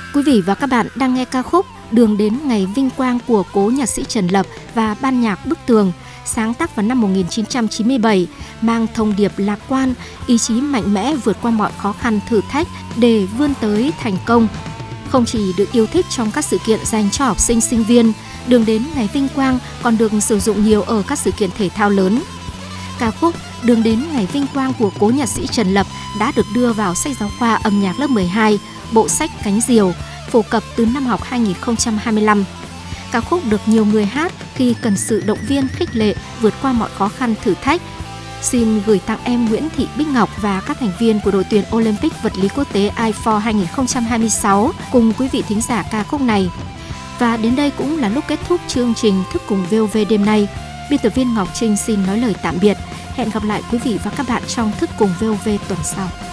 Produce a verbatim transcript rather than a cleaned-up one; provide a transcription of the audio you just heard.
Quý vị và các bạn đang nghe ca khúc Đường đến ngày vinh quang của cố nhạc sĩ Trần Lập và ban nhạc Bức Tường, sáng tác vào năm một nghìn chín trăm chín mươi bảy, mang thông điệp lạc quan, ý chí mạnh mẽ vượt qua mọi khó khăn thử thách để vươn tới thành công. Không chỉ được yêu thích trong các sự kiện dành cho học sinh sinh viên, Đường đến ngày vinh quang còn được sử dụng nhiều ở các sự kiện thể thao lớn. Ca khúc Đường đến ngày vinh quang của cố nhạc sĩ Trần Lập đã được đưa vào sách giáo khoa âm nhạc lớp mười hai, bộ sách Cánh Diều, phổ cập từ năm học hai nghìn không trăm hai mươi lăm. Ca khúc được nhiều người hát khi cần sự động viên khích lệ vượt qua mọi khó khăn thử thách. Xin gửi tặng em Nguyễn Thị Bích Ngọc và các thành viên của đội tuyển Olympic vật lý quốc tế i bốn hai nghìn không trăm hai mươi sáu cùng quý vị thính giả ca khúc này. Và đến đây cũng là lúc kết thúc chương trình Thức cùng vê o vê đêm nay. Biên tập viên Ngọc Trinh xin nói lời tạm biệt. Hẹn gặp lại quý vị và các bạn trong Thức cùng vê o vê tuần sau.